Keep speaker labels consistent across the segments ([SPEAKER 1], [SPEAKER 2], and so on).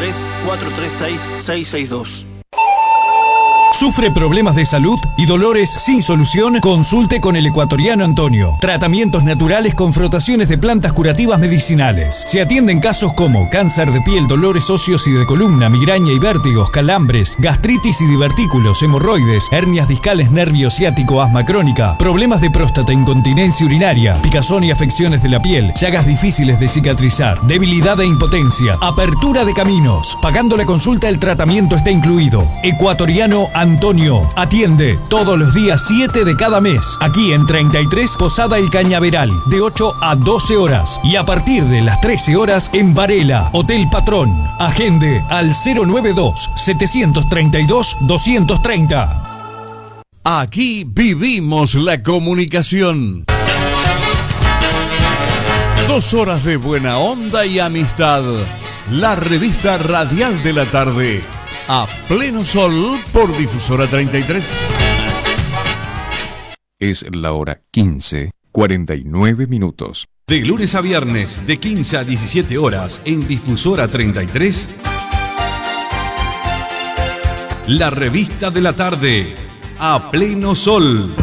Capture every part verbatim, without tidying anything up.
[SPEAKER 1] tres, cuatro tres seis, seis seis dos.
[SPEAKER 2] ¿Sufre problemas de salud y dolores sin solución? Consulte con el ecuatoriano Antonio. Tratamientos naturales con frotaciones de plantas curativas medicinales. Se atienden casos como cáncer de piel, dolores óseos y de columna, migraña y vértigos, calambres, gastritis y divertículos, hemorroides, hernias discales, nervio ciático, asma crónica, problemas de próstata, incontinencia urinaria, picazón y afecciones de la piel, llagas difíciles de cicatrizar, debilidad e impotencia, apertura de caminos. Pagando la consulta, el tratamiento está incluido. Ecuatoriano Antonio atiende todos los días siete de cada mes, aquí en treinta y tres Posada El Cañaveral, de ocho a doce horas, y a partir de las trece horas en Varela, Hotel Patrón. Agende al cero nueve dos, siete tres dos, dos tres cero.
[SPEAKER 3] Aquí vivimos la comunicación. Dos horas de buena onda y amistad. La revista radial de la tarde. A pleno sol por Difusora treinta y tres.
[SPEAKER 4] Es la hora quince, cuarenta y nueve minutos.
[SPEAKER 3] De lunes a viernes, de quince a diecisiete horas, en Difusora treinta y tres. La revista de la tarde. A pleno sol.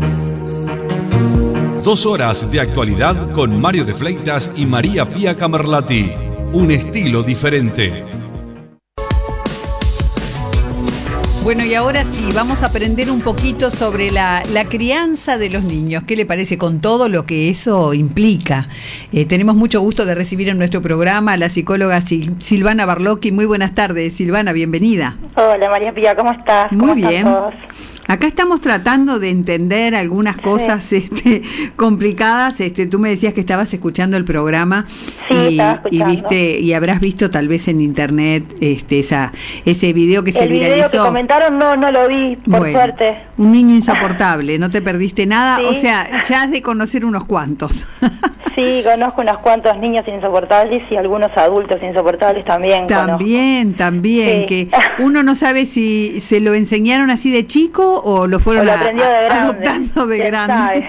[SPEAKER 3] Dos horas de actualidad con Mario de Fleitas y María Pía Camerlati. Un estilo diferente.
[SPEAKER 5] Bueno, y ahora sí, vamos a aprender un poquito sobre la, la crianza de los niños. ¿Qué le parece con todo lo que eso implica? Eh, tenemos mucho gusto de recibir en nuestro programa a la psicóloga Sil- Silvana Barlocchi. Muy buenas tardes, Silvana, bienvenida.
[SPEAKER 6] Hola María Pía, ¿cómo estás?
[SPEAKER 5] Muy
[SPEAKER 6] ¿Cómo
[SPEAKER 5] bien.
[SPEAKER 6] están todos?
[SPEAKER 5] Acá estamos tratando de entender algunas cosas sí. este, complicadas. Este, tú me decías que estabas escuchando el programa
[SPEAKER 6] sí,
[SPEAKER 5] y,
[SPEAKER 6] estaba escuchando.
[SPEAKER 5] y viste y habrás visto tal vez en internet este, esa ese video que
[SPEAKER 6] el
[SPEAKER 5] se viralizó.
[SPEAKER 6] El video que comentaron no no lo vi, por
[SPEAKER 5] bueno,
[SPEAKER 6] suerte.
[SPEAKER 5] Un niño insoportable, no te perdiste nada.
[SPEAKER 6] Sí.
[SPEAKER 5] O sea, ya has de conocer unos cuantos.
[SPEAKER 6] Sí, conozco unos cuantos niños insoportables y algunos adultos insoportables también.
[SPEAKER 5] También,
[SPEAKER 6] conozco.
[SPEAKER 5] también,
[SPEAKER 6] sí.
[SPEAKER 5] que uno no sabe si se lo enseñaron así de chico o lo fueron
[SPEAKER 6] o lo
[SPEAKER 5] a,
[SPEAKER 6] aprendió de grande.
[SPEAKER 5] adoptando de
[SPEAKER 6] ¿Quién
[SPEAKER 5] grande.
[SPEAKER 6] sabe?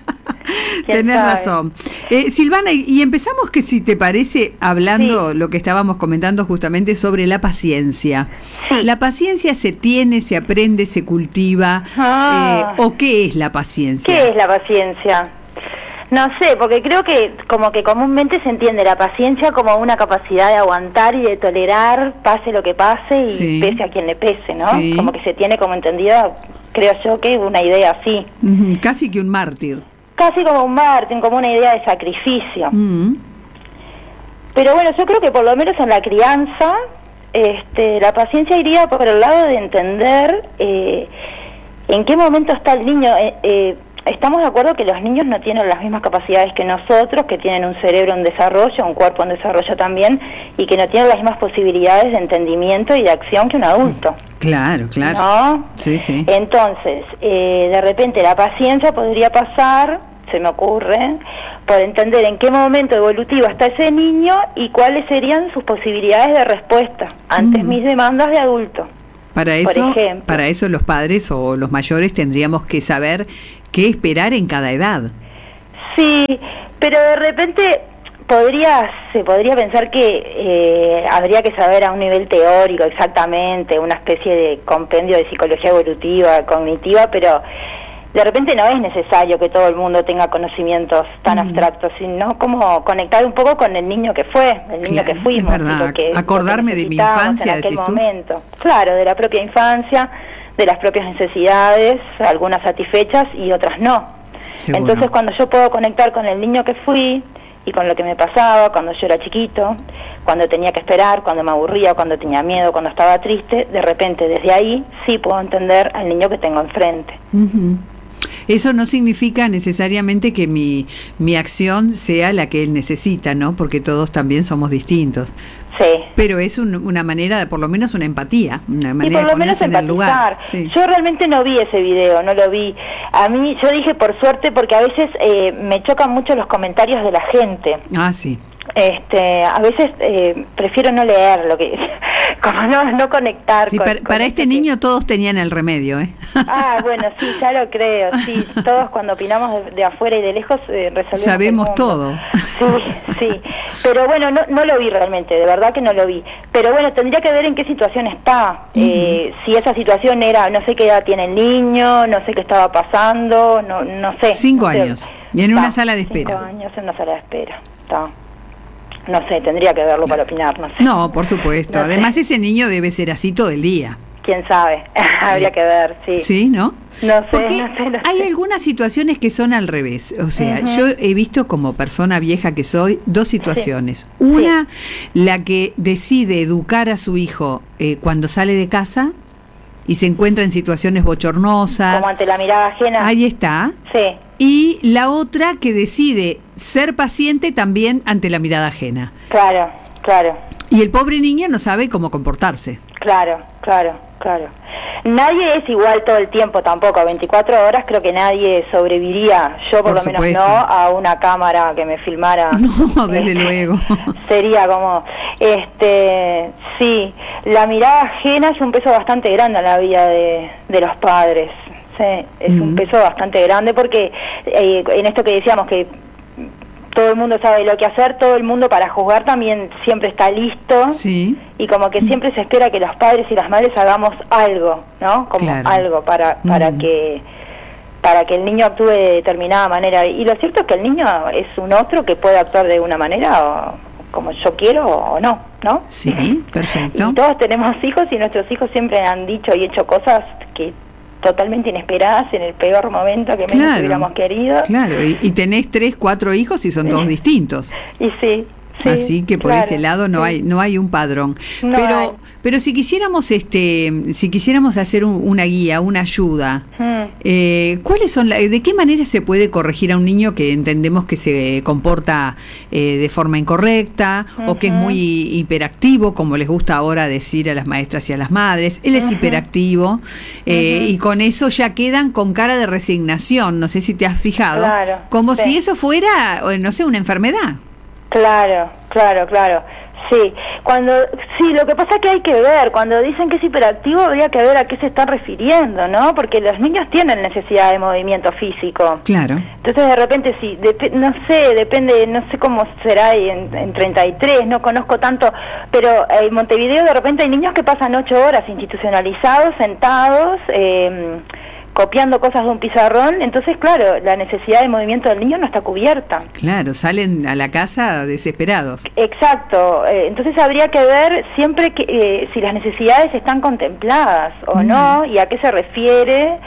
[SPEAKER 5] Tenés
[SPEAKER 6] sabe?
[SPEAKER 5] razón. Eh, Silvana, y empezamos que si te parece hablando
[SPEAKER 6] sí.
[SPEAKER 5] lo que estábamos comentando justamente sobre la paciencia.
[SPEAKER 6] Sí.
[SPEAKER 5] La paciencia se tiene, se aprende, se cultiva.
[SPEAKER 6] Ah.
[SPEAKER 5] Eh, ¿O qué es la paciencia?
[SPEAKER 6] ¿Qué es la paciencia? No sé, porque creo que como que comúnmente se entiende la paciencia como una capacidad de aguantar y de tolerar, pase lo que pase y
[SPEAKER 5] sí.
[SPEAKER 6] pese a quien le pese, ¿no?
[SPEAKER 5] Sí.
[SPEAKER 6] Como que se tiene como entendida, creo yo, que una idea así.
[SPEAKER 5] Uh-huh. Casi que un mártir.
[SPEAKER 6] Casi como un mártir, como una idea de sacrificio.
[SPEAKER 5] Uh-huh.
[SPEAKER 6] Pero bueno, yo creo que por lo menos en la crianza, este, la paciencia iría por el lado de entender eh, en qué momento está el niño. Eh, eh, Estamos de acuerdo que los niños no tienen las mismas capacidades que nosotros, que tienen un cerebro en desarrollo, un cuerpo en desarrollo también, y que no tienen las mismas posibilidades de entendimiento y de acción que un adulto.
[SPEAKER 5] Claro, claro.
[SPEAKER 6] ¿No?
[SPEAKER 5] Sí, sí.
[SPEAKER 6] Entonces, eh, de repente la paciencia podría pasar, se me ocurre, por entender en qué momento evolutivo está ese niño y cuáles serían sus posibilidades de respuesta ante
[SPEAKER 5] Mm.
[SPEAKER 6] mis demandas de adulto.
[SPEAKER 5] Para eso,
[SPEAKER 6] ejemplo.
[SPEAKER 5] para eso los padres o los mayores tendríamos que saber qué esperar en cada edad.
[SPEAKER 6] Sí, pero de repente podría se podría pensar que eh, habría que saber a un nivel teórico exactamente, una especie de compendio de psicología evolutiva, cognitiva, pero de repente no es necesario que todo el mundo tenga conocimientos tan mm. abstractos, sino como conectar un poco con el niño que fue, el niño
[SPEAKER 5] claro,
[SPEAKER 6] que fuimos.
[SPEAKER 5] Es verdad.
[SPEAKER 6] Lo que,
[SPEAKER 5] acordarme
[SPEAKER 6] lo que
[SPEAKER 5] de mi infancia,
[SPEAKER 6] en aquel
[SPEAKER 5] decís tú.
[SPEAKER 6] momento. Claro, de la propia infancia, de las propias necesidades, algunas satisfechas y otras no.
[SPEAKER 5] Seguro.
[SPEAKER 6] Entonces cuando yo puedo conectar con el niño que fui y con lo que me pasaba cuando yo era chiquito, cuando tenía que esperar, cuando me aburría, cuando tenía miedo, cuando estaba triste, de repente desde ahí sí puedo entender al niño que tengo enfrente.
[SPEAKER 5] Uh-huh. Eso no significa necesariamente que mi, mi acción sea la que él necesita, ¿no? Porque todos también somos distintos.
[SPEAKER 6] Sí.
[SPEAKER 5] Pero es un, una manera, de, por lo menos una empatía, una manera
[SPEAKER 6] y por
[SPEAKER 5] de
[SPEAKER 6] lo menos
[SPEAKER 5] ponerse en el lugar.
[SPEAKER 6] Sí. Yo realmente no vi ese video, no lo vi. A mí, yo dije por suerte, porque a veces eh, me chocan mucho los comentarios de la gente.
[SPEAKER 5] Ah, sí.
[SPEAKER 6] Este, a veces eh, prefiero no leer lo que como no, no conectar
[SPEAKER 5] sí,
[SPEAKER 6] con,
[SPEAKER 5] para,
[SPEAKER 6] con
[SPEAKER 5] para este
[SPEAKER 6] que...
[SPEAKER 5] niño todos tenían el remedio, ¿eh?
[SPEAKER 6] Ah, bueno, sí, ya lo creo, sí, todos cuando opinamos de, de afuera y de lejos eh, resolvemos
[SPEAKER 5] sabemos todo.
[SPEAKER 6] Sí, sí, pero bueno, no, no lo vi realmente, de verdad que no lo vi, pero bueno, tendría que ver en qué situación está, uh-huh. eh, si esa situación era, no sé qué edad tiene el niño, no sé qué estaba pasando, no, no sé.
[SPEAKER 5] Cinco
[SPEAKER 6] no sé.
[SPEAKER 5] años, y en
[SPEAKER 6] está,
[SPEAKER 5] una sala de espera.
[SPEAKER 6] Cinco años en una sala de espera, está. No sé, tendría que verlo para opinar, no sé.
[SPEAKER 5] No, por supuesto. No Además, sé. Ese niño debe ser así todo el día.
[SPEAKER 6] ¿Quién sabe? Habría que ver, sí.
[SPEAKER 5] Sí, ¿no?
[SPEAKER 6] No sé,
[SPEAKER 5] Porque
[SPEAKER 6] no sé, no
[SPEAKER 5] hay
[SPEAKER 6] sé.
[SPEAKER 5] algunas situaciones que son al revés. O sea, uh-huh. yo he visto como persona vieja que soy dos situaciones. Sí. Una, sí. la que decide educar a su hijo eh, cuando sale de casa y se encuentra en situaciones bochornosas.
[SPEAKER 6] Como ante la mirada ajena.
[SPEAKER 5] Ahí está.
[SPEAKER 6] Sí.
[SPEAKER 5] Y la otra que decide ser paciente también ante la mirada ajena.
[SPEAKER 6] Claro, claro.
[SPEAKER 5] Y el pobre niño no sabe cómo comportarse.
[SPEAKER 6] Claro, claro, claro. Nadie es igual todo el tiempo tampoco. veinticuatro horas creo que nadie sobreviviría. Yo por, por lo supuesto. menos no a una cámara que me filmara.
[SPEAKER 5] No, desde este, luego.
[SPEAKER 6] Sería como, este, sí, la mirada ajena es un peso bastante grande en la vida de, de los padres. Sí, es uh-huh. un peso bastante grande porque eh, en esto que decíamos que todo el mundo sabe lo que hacer, todo el mundo para juzgar también siempre está listo,
[SPEAKER 5] sí.
[SPEAKER 6] y como que siempre se espera que los padres y las madres hagamos algo, ¿no? Como
[SPEAKER 5] claro.
[SPEAKER 6] algo para para uh-huh. que para que el niño actúe de determinada manera. Y lo cierto es que el niño es un otro que puede actuar de una manera o, como yo quiero o no, ¿no?
[SPEAKER 5] Sí, perfecto.
[SPEAKER 6] Y todos tenemos hijos y nuestros hijos siempre han dicho y hecho cosas que totalmente inesperadas en el peor momento que menos
[SPEAKER 5] claro,
[SPEAKER 6] hubiéramos querido.
[SPEAKER 5] Claro, y, y tenés tres, cuatro hijos y son todos distintos.
[SPEAKER 6] Y sí, sí.
[SPEAKER 5] Así que por
[SPEAKER 6] claro,
[SPEAKER 5] ese lado no
[SPEAKER 6] sí.
[SPEAKER 5] hay no hay un padrón.
[SPEAKER 6] No
[SPEAKER 5] pero
[SPEAKER 6] hay.
[SPEAKER 5] pero si quisiéramos este si quisiéramos hacer un, una guía, una ayuda,
[SPEAKER 6] hmm.
[SPEAKER 5] eh, ¿cuáles son la, de qué manera se puede corregir a un niño que entendemos que se comporta eh, de forma incorrecta uh-huh. o que es muy hiperactivo, como les gusta ahora decir a las maestras y a las madres? Él es uh-huh. hiperactivo eh, uh-huh. y con eso ya quedan con cara de resignación. No sé si te has fijado,
[SPEAKER 6] claro,
[SPEAKER 5] como
[SPEAKER 6] sí.
[SPEAKER 5] si eso fuera, no sé, una enfermedad.
[SPEAKER 6] Claro, claro, claro. Sí, cuando sí, lo que pasa es que hay que ver, cuando dicen que es hiperactivo habría que ver a qué se están refiriendo, ¿no? Porque los niños tienen necesidad de movimiento físico.
[SPEAKER 5] Claro.
[SPEAKER 6] Entonces de repente sí, dep- no sé, depende, no sé cómo será en, en treinta y tres, no conozco tanto, pero en Montevideo de repente hay niños que pasan ocho horas institucionalizados, sentados, eh, copiando cosas de un pizarrón, entonces claro, la necesidad de movimiento del niño no está cubierta.
[SPEAKER 5] Claro, salen a la casa desesperados.
[SPEAKER 6] Exacto, eh, entonces habría que ver siempre que eh, si las necesidades están contempladas o mm. no, y a qué se refiere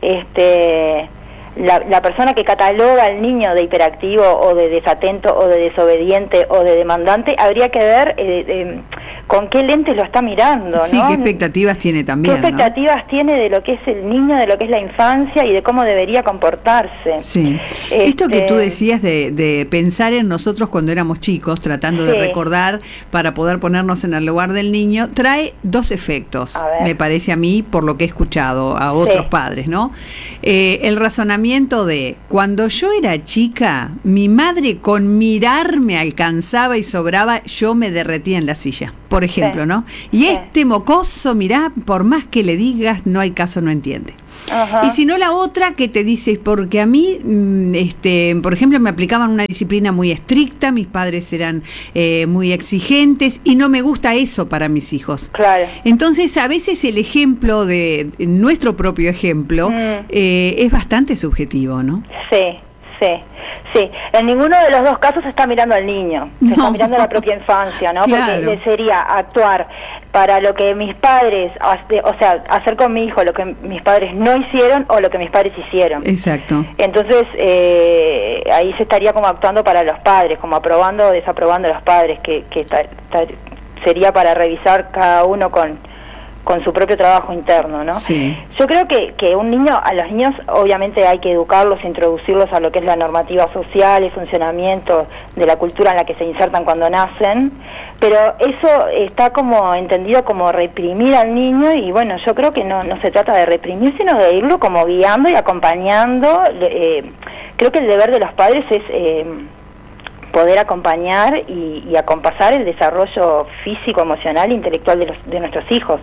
[SPEAKER 6] este la, la persona que cataloga al niño de hiperactivo o de desatento o de desobediente o de demandante, habría que ver eh, eh, con qué lente lo está mirando, ¿no?
[SPEAKER 5] Sí, qué expectativas tiene también,
[SPEAKER 6] ¿Qué expectativas
[SPEAKER 5] ¿no?
[SPEAKER 6] tiene de lo que es el niño, de lo que es la infancia y de cómo debería comportarse?
[SPEAKER 5] Sí. Este... Esto que tú decías de, de pensar en nosotros cuando éramos chicos, tratando sí. de recordar para poder ponernos en el lugar del niño, trae dos efectos, me parece a mí, por lo que he escuchado a otros sí. padres, ¿no? Eh, el razonamiento de, cuando yo era chica, mi madre con mirar me alcanzaba y sobraba, yo me derretía en la silla. Por ejemplo, sí. ¿no? Y sí. este mocoso, mirá, por más que le digas, no hay caso, no entiende. Ajá. Y si no, la otra que te dice, porque a mí, este, por ejemplo, me aplicaban una disciplina muy estricta, mis padres eran eh, muy exigentes y no me gusta eso para mis hijos.
[SPEAKER 6] Claro.
[SPEAKER 5] Entonces, a veces el ejemplo de nuestro propio ejemplo mm. eh, es bastante subjetivo, ¿no?
[SPEAKER 6] Sí. Sí, sí. En ninguno de los dos casos se está mirando al niño, se no. está mirando a la propia infancia, ¿no?
[SPEAKER 5] Claro.
[SPEAKER 6] Porque sería actuar para lo que mis padres, o sea, hacer con mi hijo lo que mis padres no hicieron o lo que mis padres hicieron.
[SPEAKER 5] Exacto.
[SPEAKER 6] Entonces, eh, ahí se estaría como actuando para los padres, como aprobando o desaprobando a los padres, que, que ta, ta, sería para revisar cada uno con... con su propio trabajo interno, ¿no?
[SPEAKER 5] Sí.
[SPEAKER 6] Yo creo que, que un niño, a los niños obviamente hay que educarlos, introducirlos a lo que es la normativa social, el funcionamiento de la cultura en la que se insertan cuando nacen, pero eso está como entendido como reprimir al niño y bueno, yo creo que no, no se trata de reprimir, sino de irlo como guiando y acompañando. Eh, creo que el deber de los padres es... Eh, poder acompañar y, y acompasar el desarrollo físico, emocional e intelectual de, los, de nuestros hijos.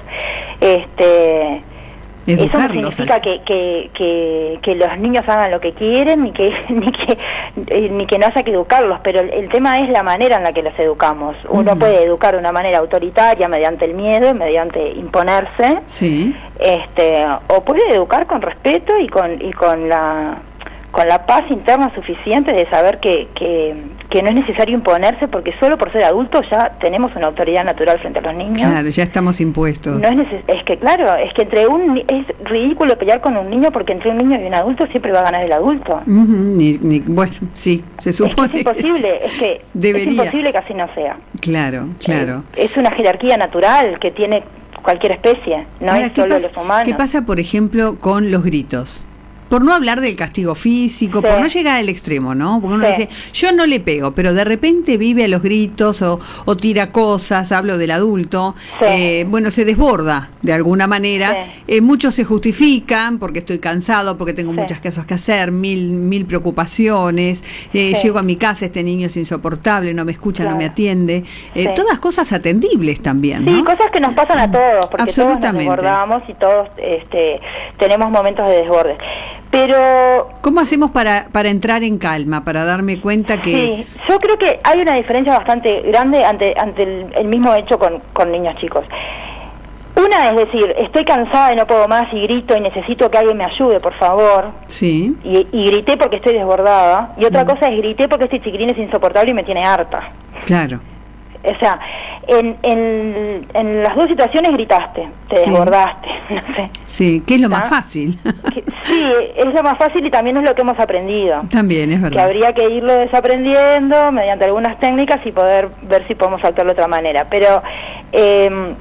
[SPEAKER 6] Este, eso no significa que, que, que, que los niños hagan lo que quieren, ni que ni que ni que no haya que educarlos, pero el, el tema es la manera en la que los educamos. Uno uh-huh. puede educar de una manera autoritaria, mediante el miedo, mediante imponerse,
[SPEAKER 5] sí.
[SPEAKER 6] este, o puede educar con respeto y con y con la con la paz interna suficiente de saber que, que, que no es necesario imponerse, porque solo por ser adultos ya tenemos una autoridad natural frente a los niños.
[SPEAKER 5] Claro, ya estamos impuestos.
[SPEAKER 6] No es, neces- es que claro, es que entre un es ridículo pelear con un niño, porque entre un niño y un adulto siempre va a ganar el adulto.
[SPEAKER 5] Uh-huh, ni, ni, bueno, sí, se supone.
[SPEAKER 6] Es que es imposible, es que
[SPEAKER 5] debería.
[SPEAKER 6] Es imposible que así no sea.
[SPEAKER 5] Claro, claro.
[SPEAKER 6] Eh, es una jerarquía natural que tiene cualquier especie, no
[SPEAKER 5] Ahora,
[SPEAKER 6] es solo
[SPEAKER 5] pasa,
[SPEAKER 6] los humanos.
[SPEAKER 5] ¿Qué pasa, por ejemplo, con los gritos? Por no hablar del castigo físico, sí. por no llegar al extremo, ¿no? Porque uno sí. dice, yo no le pego, pero de repente vive a los gritos o, o tira cosas, hablo del adulto, sí. eh, bueno, se desborda de alguna manera. Sí. Eh, muchos se justifican porque estoy cansado, porque tengo sí. muchas cosas que hacer, mil, mil preocupaciones, eh, sí. llego a mi casa, este niño es insoportable, no me escucha, claro. no me atiende. Eh, sí. Todas cosas atendibles también, ¿no?
[SPEAKER 6] Sí, cosas que nos pasan a todos, porque todos nos desbordamos y todos este, tenemos momentos de desborde. Pero
[SPEAKER 5] ¿cómo hacemos para para entrar en calma, para darme cuenta que...?
[SPEAKER 6] Sí, yo creo que hay una diferencia bastante grande ante ante el, el mismo hecho con, con niños chicos. Una es decir, estoy cansada y no puedo más y grito y necesito que alguien me ayude, por favor.
[SPEAKER 5] Sí.
[SPEAKER 6] Y, y grité porque estoy desbordada. Y otra mm. cosa es grité porque este chiquilín es insoportable y me tiene harta.
[SPEAKER 5] Claro.
[SPEAKER 6] O sea, en, en, en las dos situaciones gritaste, te sí. desbordaste, no sé.
[SPEAKER 5] Sí, que es lo ¿Ah? más fácil.
[SPEAKER 6] Que, sí, es lo más fácil y también es lo que hemos aprendido.
[SPEAKER 5] También, es verdad.
[SPEAKER 6] Que habría que irlo desaprendiendo mediante algunas técnicas y poder ver si podemos actuar de otra manera. Pero... Eh,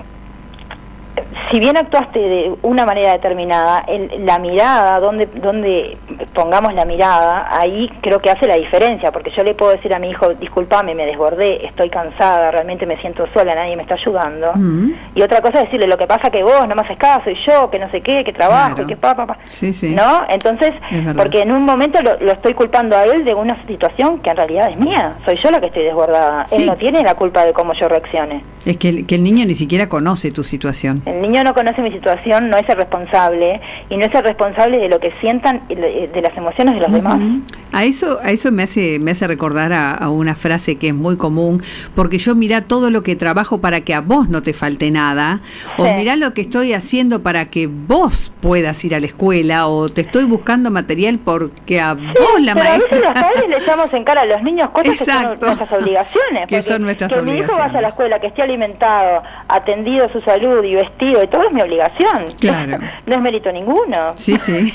[SPEAKER 6] si bien actuaste de una manera determinada, el, la mirada, donde, donde pongamos la mirada, ahí creo que hace la diferencia, porque yo le puedo decir a mi hijo, discúlpame, me desbordé, estoy cansada, realmente me siento sola, nadie me está ayudando. Mm. Y otra cosa es decirle, lo que pasa que vos no me haces caso, y yo, que no sé qué, que trabajo, claro. y que pa, pa, pa.
[SPEAKER 5] Sí, sí.
[SPEAKER 6] ¿No? Entonces, porque en un momento lo, lo estoy culpando a él de una situación que en realidad es mía, soy yo la que estoy desbordada, sí. él no tiene la culpa de cómo yo reaccione.
[SPEAKER 5] Es que el, que el niño ni siquiera conoce tu situación.
[SPEAKER 6] El niño no conoce mi situación, no es el responsable y no es el responsable de lo que sientan, de las emociones de los uh-huh. demás.
[SPEAKER 5] A eso a eso me hace me hace recordar a, a una frase que es muy común, porque yo mirá todo lo que trabajo para que a vos no te falte nada, sí. o mirá lo que estoy haciendo para que vos puedas ir a la escuela, o te estoy buscando material porque a sí, vos la
[SPEAKER 6] pero
[SPEAKER 5] maestra...
[SPEAKER 6] a veces los padres le echamos en cara a los niños cosas
[SPEAKER 5] Exacto.
[SPEAKER 6] que son nuestras obligaciones.
[SPEAKER 5] Que son nuestras
[SPEAKER 6] que
[SPEAKER 5] obligaciones.
[SPEAKER 6] mi hijo vaya a la escuela, que esté alimentado, atendido su salud y vestido, y todo es mi obligación.
[SPEAKER 5] Claro.
[SPEAKER 6] No es mérito ninguno.
[SPEAKER 5] Sí, sí.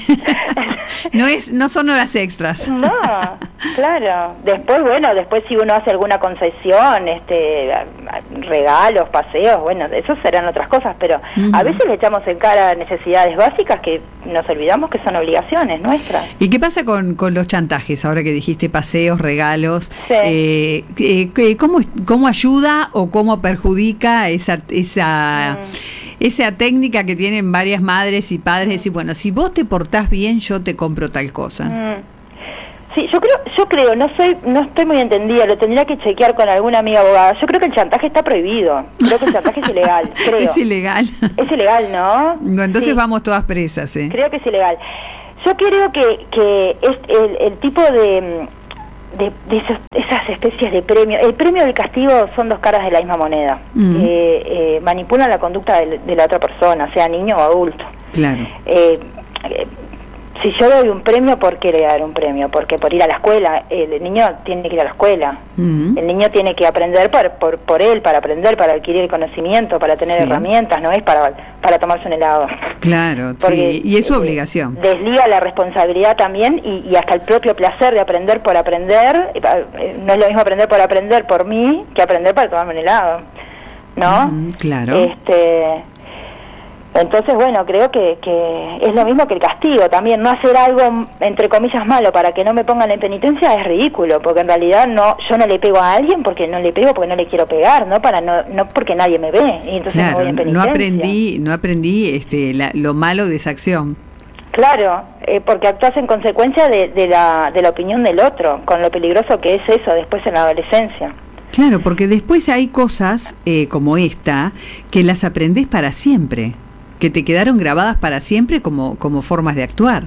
[SPEAKER 5] no es no son horas extras.
[SPEAKER 6] No, claro. Después, bueno, después si uno hace alguna concesión, este, regalos, paseos, bueno, eso serán otras cosas, pero uh-huh. a veces le echamos en cara necesidades básicas que nos olvidamos que son obligaciones nuestras.
[SPEAKER 5] ¿Y qué pasa con, con los chantajes? Ahora que dijiste paseos, regalos,
[SPEAKER 6] sí.
[SPEAKER 5] eh, eh, ¿cómo, ¿cómo ayuda o cómo perjudica esa esa mm. esa técnica que tienen varias madres y padres, decir, bueno, si vos te portás bien, yo te compro tal cosa?
[SPEAKER 6] Mm. Sí, yo creo, yo creo, no soy, no estoy muy entendida, lo tendría que chequear con alguna amiga abogada. Yo creo que el chantaje está prohibido, creo que el chantaje es ilegal, creo.
[SPEAKER 5] Es ilegal.
[SPEAKER 6] Es ilegal, ¿no?
[SPEAKER 5] No, entonces
[SPEAKER 6] sí.
[SPEAKER 5] vamos todas presas, ¿eh?
[SPEAKER 6] Creo que es ilegal. Yo creo que, que es el, el tipo de... De, de esos, esas especies de premio, el premio y el castigo son dos caras de la misma moneda, mm. que eh, manipulan la conducta de, de la otra persona, sea niño o adulto.
[SPEAKER 5] Claro.
[SPEAKER 6] Eh, eh, si yo doy un premio, ¿por qué le dar un premio? Porque por ir a la escuela, el niño tiene que ir a la escuela, mm. el niño tiene que aprender por, por, por él, para aprender, para adquirir el conocimiento, para tener sí. herramientas, no es para, para tomarse un helado.
[SPEAKER 5] Claro,
[SPEAKER 6] porque,
[SPEAKER 5] sí, y es su
[SPEAKER 6] eh,
[SPEAKER 5] obligación.
[SPEAKER 6] Desliga la responsabilidad también y, y hasta el propio placer de aprender por aprender. No es lo mismo aprender por aprender por mí que aprender para tomarme un helado, ¿no?
[SPEAKER 5] Mm, claro.
[SPEAKER 6] Este... Entonces, bueno, creo que, que es lo mismo que el castigo también. No hacer algo, entre comillas, malo para que no me pongan en penitencia es ridículo, porque en realidad no, yo no le pego a alguien porque no le pego, porque no le quiero pegar, no para no, no porque nadie me ve, y entonces
[SPEAKER 5] claro,
[SPEAKER 6] me voy en penitencia.
[SPEAKER 5] No aprendí, no aprendí este, la, lo malo de esa acción.
[SPEAKER 6] Claro, eh, porque actúas en consecuencia de, de, la, de la opinión del otro, con lo peligroso que es eso después en la adolescencia.
[SPEAKER 5] Claro, porque después hay cosas eh, como esta que las aprendés para siempre, que te quedaron grabadas para siempre como, como formas de actuar.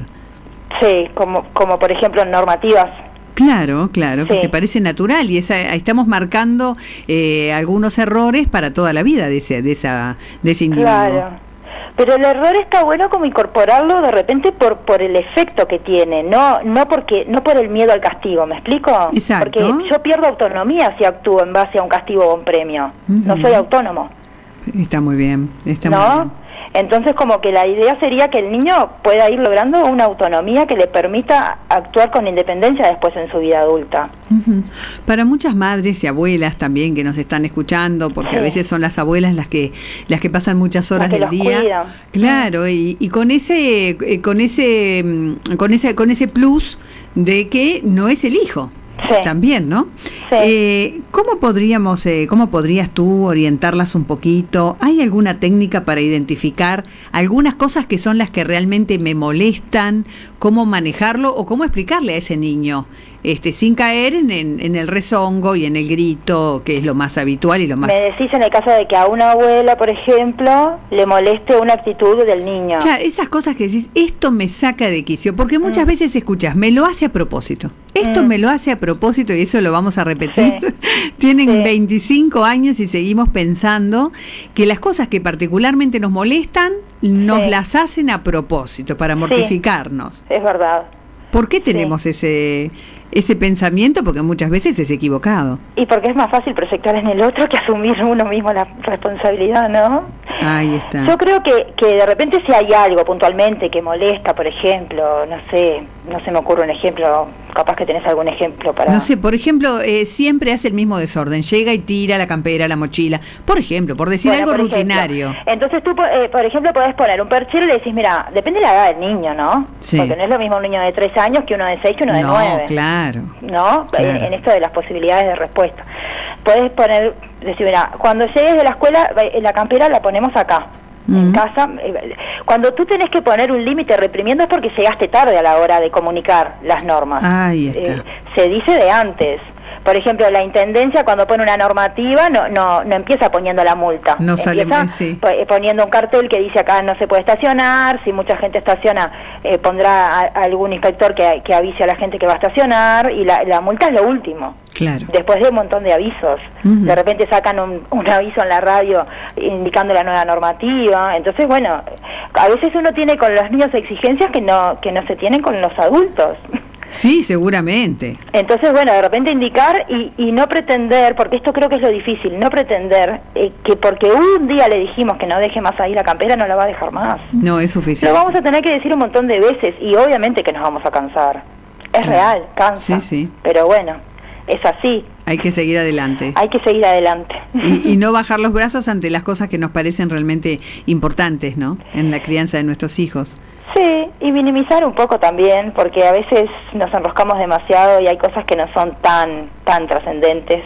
[SPEAKER 6] Sí, como, como por ejemplo normativas.
[SPEAKER 5] Claro, claro,
[SPEAKER 6] Sí.
[SPEAKER 5] que te parece natural y esa, ahí estamos marcando eh, algunos errores para toda la vida de ese, de esa, de ese individuo.
[SPEAKER 6] Claro. Pero el error está bueno como incorporarlo de repente por por el efecto que tiene, no no porque no por el miedo al castigo, ¿me explico?
[SPEAKER 5] Exacto.
[SPEAKER 6] Porque yo pierdo autonomía si actúo en base a un castigo o un premio.
[SPEAKER 5] Ujú.
[SPEAKER 6] No soy autónomo,
[SPEAKER 5] Está muy bien, está muy
[SPEAKER 6] ¿no?
[SPEAKER 5] bien.
[SPEAKER 6] Entonces como que la idea sería que el niño pueda ir logrando una autonomía que le permita actuar con independencia después en su vida adulta.
[SPEAKER 5] Ujú. Para muchas madres y abuelas también que nos están escuchando, porque
[SPEAKER 6] Sí.
[SPEAKER 5] a veces son las abuelas las que las que pasan muchas horas
[SPEAKER 6] Las que
[SPEAKER 5] del
[SPEAKER 6] los
[SPEAKER 5] día.
[SPEAKER 6] cuidan.
[SPEAKER 5] Claro, y, y con ese eh, con ese mm, con ese con ese plus de que no es el hijo.
[SPEAKER 6] Sí.
[SPEAKER 5] También, ¿no?
[SPEAKER 6] Sí.
[SPEAKER 5] Eh, ¿Cómo podríamos, eh, cómo podrías tú orientarlas un poquito? ¿Hay alguna técnica para identificar algunas cosas que son las que realmente me molestan? ¿Cómo manejarlo o cómo explicarle a ese niño? Este, sin caer en, en, en el rezongo y en el grito, que es lo más habitual y lo más...
[SPEAKER 6] Me decís en el caso de que a una abuela, por ejemplo, le moleste una actitud del niño.
[SPEAKER 5] Claro, esas cosas que decís, esto me saca de quicio, porque muchas
[SPEAKER 6] Mm.
[SPEAKER 5] veces escuchas, me lo hace a propósito. Esto
[SPEAKER 6] Mm.
[SPEAKER 5] me lo hace a propósito y eso lo vamos a repetir.
[SPEAKER 6] Sí.
[SPEAKER 5] Tienen
[SPEAKER 6] Sí.
[SPEAKER 5] veinticinco años y seguimos pensando que las cosas que particularmente nos molestan, nos
[SPEAKER 6] Sí.
[SPEAKER 5] las hacen a propósito, para mortificarnos.
[SPEAKER 6] Es verdad.
[SPEAKER 5] ¿Por qué tenemos ese ese pensamiento? Porque muchas veces es equivocado.
[SPEAKER 6] Y porque es más fácil proyectar en el otro que asumir uno mismo la responsabilidad, ¿no?
[SPEAKER 5] Ahí está.
[SPEAKER 6] Yo creo que, que de repente si hay algo puntualmente que molesta, por ejemplo, no sé, no se me ocurre un ejemplo, capaz que tenés algún ejemplo para...
[SPEAKER 5] No sé, por ejemplo, eh, siempre hace el mismo desorden, llega y tira la campera, la mochila, por ejemplo, por decir
[SPEAKER 6] Bueno,
[SPEAKER 5] algo
[SPEAKER 6] por ejemplo.
[SPEAKER 5] rutinario.
[SPEAKER 6] Entonces tú, eh, por ejemplo, podés poner un perchero y le decís, mira, depende de la edad del niño, ¿no?
[SPEAKER 5] Sí.
[SPEAKER 6] Porque no es lo mismo un niño de tres años que uno de seis que uno de
[SPEAKER 5] No,
[SPEAKER 6] nueve.
[SPEAKER 5] claro.
[SPEAKER 6] ¿No?
[SPEAKER 5] Claro.
[SPEAKER 6] En, en esto de las posibilidades de respuesta. Podés poner, decir, mira, cuando llegues de la escuela, eh, la campera la ponemos acá. En
[SPEAKER 5] Mm.
[SPEAKER 6] casa, eh, cuando tú tenés que poner un límite reprimiendo es porque llegaste tarde a la hora de comunicar las normas.
[SPEAKER 5] Ahí está.
[SPEAKER 6] Eh, se dice de antes. Por ejemplo, la intendencia cuando pone una normativa no no no empieza poniendo la multa.
[SPEAKER 5] No sale
[SPEAKER 6] Empieza
[SPEAKER 5] más, sí.
[SPEAKER 6] po- eh, poniendo un cartel que dice acá no se puede estacionar, si mucha gente estaciona eh, pondrá a, a algún inspector que, que avise a la gente que va a estacionar y la, la multa es lo último.
[SPEAKER 5] Claro.
[SPEAKER 6] Después de un montón de avisos.
[SPEAKER 5] Ujú.
[SPEAKER 6] De repente sacan un, un aviso en la radio indicando la nueva normativa. Entonces, bueno, a veces uno tiene con los niños exigencias que no que no se tienen con los adultos.
[SPEAKER 5] Sí, seguramente.
[SPEAKER 6] Entonces, bueno, de repente indicar y, y no pretender, porque esto creo que es lo difícil, no pretender eh, que porque un día le dijimos que no deje más ahí la campera, no la va a dejar más.
[SPEAKER 5] No es
[SPEAKER 6] Lo
[SPEAKER 5] suficiente.
[SPEAKER 6] vamos a tener que decir un montón de veces y obviamente que nos vamos a cansar. Es
[SPEAKER 5] Claro.
[SPEAKER 6] real, cansa.
[SPEAKER 5] Sí, sí.
[SPEAKER 6] Pero bueno, es así,
[SPEAKER 5] Hay que seguir adelante.
[SPEAKER 6] hay que seguir adelante.
[SPEAKER 5] Y, y no bajar los brazos ante las cosas que nos parecen realmente importantes, ¿no? En la crianza de nuestros hijos.
[SPEAKER 6] Sí, y minimizar un poco también, porque a veces nos enroscamos demasiado y hay cosas que no son tan tan trascendentes,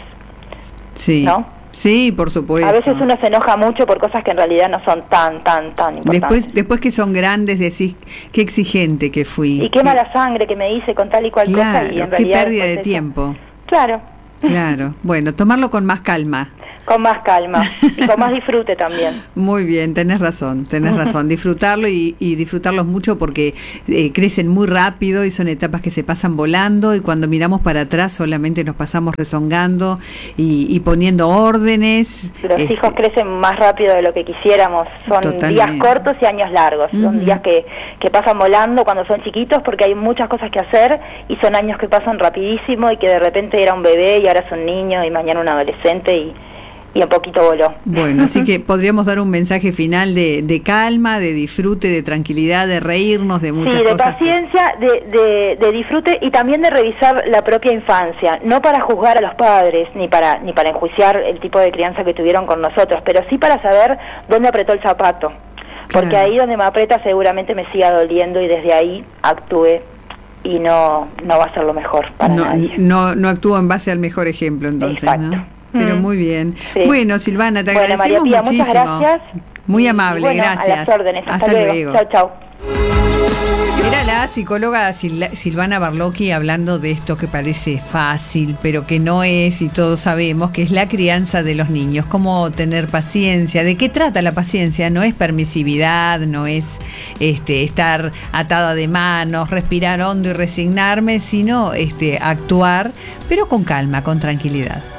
[SPEAKER 5] Sí.
[SPEAKER 6] ¿no?
[SPEAKER 5] Sí, por supuesto.
[SPEAKER 6] A veces uno se enoja mucho por cosas que en realidad no son tan, tan, tan importantes.
[SPEAKER 5] Después, después que son grandes decís, qué exigente que fui.
[SPEAKER 6] Y qué mala sangre que me hice con tal y cual
[SPEAKER 5] Claro,
[SPEAKER 6] cosa y en
[SPEAKER 5] qué
[SPEAKER 6] realidad
[SPEAKER 5] pérdida de
[SPEAKER 6] después eso-
[SPEAKER 5] tiempo.
[SPEAKER 6] Claro,
[SPEAKER 5] Claro. Bueno, tomarlo con más calma.
[SPEAKER 6] con más calma y con más disfrute también.
[SPEAKER 5] Muy bien, tenés razón, tenés razón. Disfrutarlo y, y disfrutarlos mucho porque eh, crecen muy rápido y son etapas que se pasan volando y cuando miramos para atrás solamente nos pasamos rezongando y, y poniendo órdenes.
[SPEAKER 6] Los
[SPEAKER 5] Este,
[SPEAKER 6] hijos crecen más rápido de lo que quisiéramos. Son
[SPEAKER 5] Totalmente.
[SPEAKER 6] días cortos y años largos. Son
[SPEAKER 5] Ujú.
[SPEAKER 6] días que, que pasan volando cuando son chiquitos porque hay muchas cosas que hacer y son años que pasan rapidísimo y que de repente era un bebé y ahora es un niño y mañana un adolescente y, y un poquito voló.
[SPEAKER 5] Bueno, así que podríamos dar un mensaje final de, de calma, de disfrute, de tranquilidad, de reírnos de muchas
[SPEAKER 6] Sí, de
[SPEAKER 5] cosas. que-
[SPEAKER 6] paciencia, de, de, de disfrute y también de revisar la propia infancia, no para juzgar a los padres ni para ni para enjuiciar el tipo de crianza que tuvieron con nosotros, pero sí para saber dónde apretó el zapato, porque
[SPEAKER 5] Claro.
[SPEAKER 6] ahí donde me aprieta seguramente me siga doliendo y desde ahí actúe y no no va a ser lo mejor para
[SPEAKER 5] no,
[SPEAKER 6] nadie.
[SPEAKER 5] no, no actúo en base al mejor ejemplo, entonces,
[SPEAKER 6] Exacto.
[SPEAKER 5] ¿no? Pero
[SPEAKER 6] Mm.
[SPEAKER 5] muy bien.
[SPEAKER 6] Sí.
[SPEAKER 5] Bueno, Silvana, te
[SPEAKER 6] Bueno, María
[SPEAKER 5] agradecemos
[SPEAKER 6] Pía,
[SPEAKER 5] muchísimo.
[SPEAKER 6] muchas gracias.
[SPEAKER 5] Muy
[SPEAKER 6] Y,
[SPEAKER 5] amable,
[SPEAKER 6] bueno,
[SPEAKER 5] gracias.
[SPEAKER 6] A las órdenes. Hasta,
[SPEAKER 5] Hasta
[SPEAKER 6] luego.
[SPEAKER 5] luego.
[SPEAKER 6] Chau, chau.
[SPEAKER 5] Era la psicóloga Sil- Silvana Barlocchi hablando de esto que parece fácil, pero que no es, y todos sabemos que es la crianza de los niños. Cómo tener paciencia. ¿De qué trata la paciencia? No es permisividad, no es este, estar atada de manos, respirar hondo y resignarme, sino este, actuar, pero con calma, con tranquilidad.